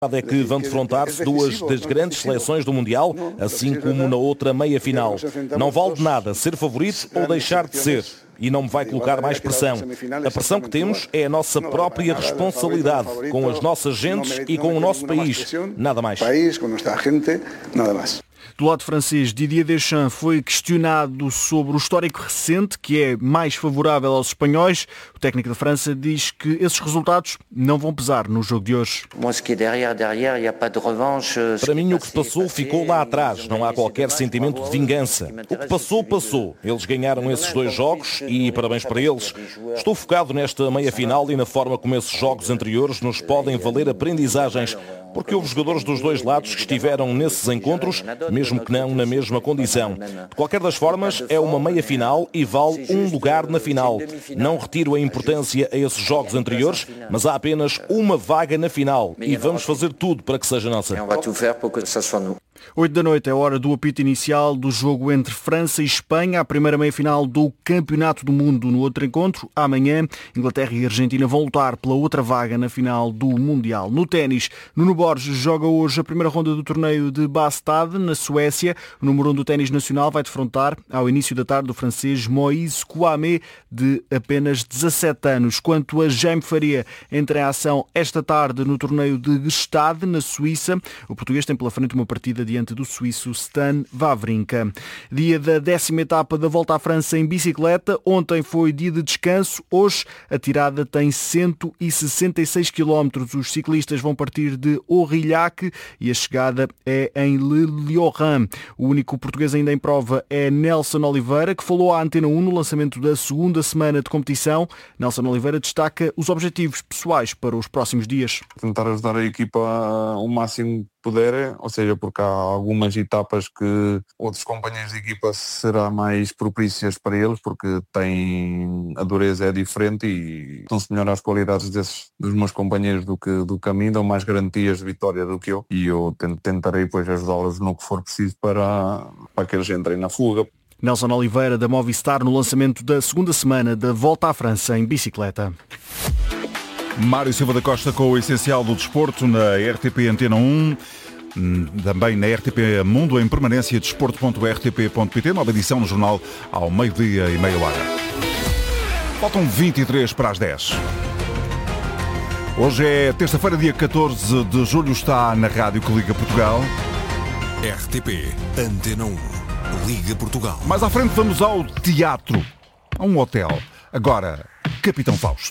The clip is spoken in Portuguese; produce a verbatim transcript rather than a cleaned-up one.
É que vão defrontar-se duas das grandes seleções do Mundial, assim como na outra meia-final. Não vale de nada ser favorito ou deixar de ser. E não me vai colocar mais pressão. A pressão que temos é a nossa própria responsabilidade, com as nossas gentes e com o nosso país. Nada mais. Do lado francês, Didier Deschamps foi questionado sobre o histórico recente, que é mais favorável aos espanhóis. O técnico da França diz que esses resultados não vão pesar no jogo de hoje. Para mim, o que se passou ficou lá atrás. Não há qualquer sentimento de vingança. O que passou, passou. Eles ganharam esses dois jogos e parabéns para eles. Estou focado nesta meia-final e na forma como esses jogos anteriores nos podem valer aprendizagens, porque houve jogadores dos dois lados que estiveram nesses encontros, mesmo que não na mesma condição. De qualquer das formas, é uma meia-final e vale um lugar na final. Não retiro a importância a esses jogos anteriores, mas há apenas uma vaga na final e vamos fazer tudo para que seja nossa. oito da noite é a hora do apito inicial do jogo entre França e Espanha, a primeira meia-final do Campeonato do Mundo. No outro encontro, amanhã, Inglaterra e Argentina vão lutar pela outra vaga na final do Mundial. No ténis, Nuno Borges joga hoje a primeira ronda do torneio de Bastad, na Suécia. O número um do ténis nacional vai defrontar, ao início da tarde, o francês Moïse Kouamé, de apenas dezassete anos. Quanto a Jaime Faria, entra em ação esta tarde no torneio de Gstaad, na Suíça. O português tem pela frente uma partida de diante do suíço Stan Wawrinka. Dia da décima etapa da Volta à França em bicicleta. Ontem foi dia de descanso. Hoje a tirada tem cento e sessenta e seis quilómetros. Os ciclistas vão partir de Aurillac e a chegada é em Le Lioran. O único português ainda em prova é Nelson Oliveira, que falou à Antena um no lançamento da segunda semana de competição. Nelson Oliveira destaca os objetivos pessoais para os próximos dias. Tentar ajudar a equipa o máximo que puder, ou seja, porque há algumas etapas que outros companheiros de equipa será mais propícias para eles, porque têm a dureza é diferente e estão-se melhor às qualidades desses, dos meus companheiros do que do caminho, dão mais garantias de vitória do que eu, e eu tentarei depois ajudá-los no que for preciso para, para que eles entrem na fuga. Nelson Oliveira, da Movistar, no lançamento da segunda semana da Volta à França em bicicleta. Mário Silva da Costa com o essencial do desporto na R T P Antena um, também na R T P Mundo em permanência, desporto ponto r t p ponto p t, nova edição no jornal ao meio-dia e meia hora. Faltam vinte e três para as dez. Hoje é terça-feira, dia catorze de julho, está na Rádio que Liga Portugal. R T P Antena um, Liga Portugal. Mais à frente vamos ao teatro, a um hotel. Agora, Capitão Fausto.